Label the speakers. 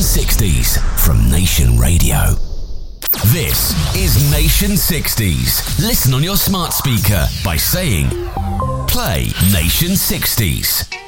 Speaker 1: 60s from Nation Radio. This is Nation 60s. Listen on your smart speaker by saying, play Nation 60s.